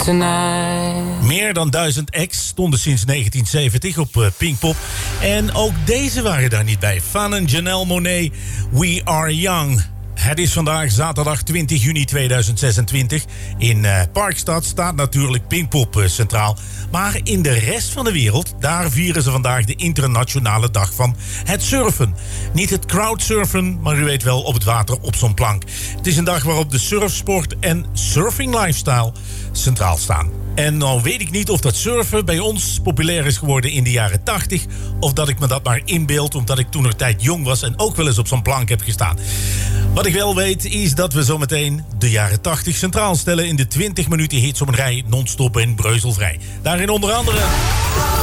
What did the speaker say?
Tonight. Meer dan 1000 acts stonden sinds 1970 op Pinkpop. En ook deze waren daar niet bij. Van en Janelle Monáe, We Are Young. Het is vandaag zaterdag 20 juni 2026. In Parkstad staat natuurlijk Pinkpop centraal. Maar in de rest van de wereld, daar vieren ze vandaag de internationale dag van het surfen. Niet het crowdsurfen, maar u weet wel, op het water op zo'n plank. Het is een dag waarop de surfsport en surfing lifestyle centraal staan. En nou weet ik niet of dat surfen bij ons populair is geworden in de jaren 80... of dat ik me dat maar inbeeld, omdat ik toen nog tijd jong was... en ook wel eens op zo'n plank heb gestaan. Wat ik wel weet is dat we zometeen de jaren 80 centraal stellen... in de 20 minuten hits op een rij, non-stop en breuzelvrij. Daarin onder andere...